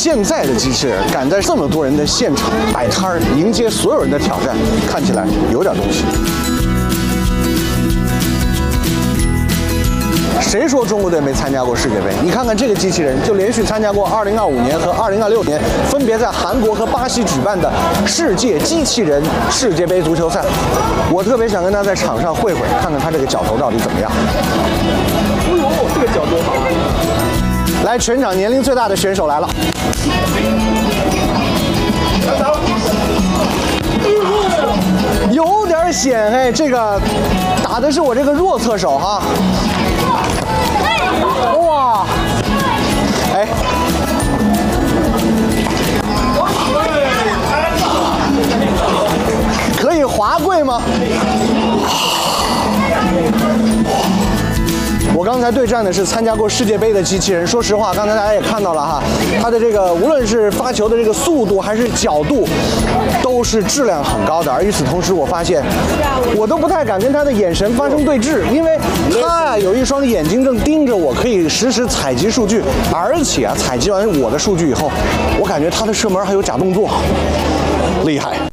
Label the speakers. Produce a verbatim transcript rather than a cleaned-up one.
Speaker 1: 现在的机器人敢在这么多人的现场摆摊儿，迎接所有人的挑战，看起来有点东西。谁说中国队没参加过世界杯？你看看这个机器人，就连续参加过二零二五年和二零二六年分别在韩国和巴西举办的世界机器人世界杯足球赛。我特别想跟他在场上会会，看看他这个脚头到底怎么样。哎呦，这个脚多好！来，全场年龄最大的选手来了。有点险哎，这个打的是我这个弱侧手哈。哇，哎，可以滑跪吗？我刚才对战的是参加过世界杯的机器人。说实话，刚才大家也看到了哈，它的这个无论是发球的这个速度还是角度，都是质量很高的。而与此同时，我发现我都不太敢跟他的眼神发生对峙，因为他呀有一双眼睛正盯着我，可以实时采集数据。而且啊，采集完我的数据以后，我感觉他的射门还有假动作，厉害。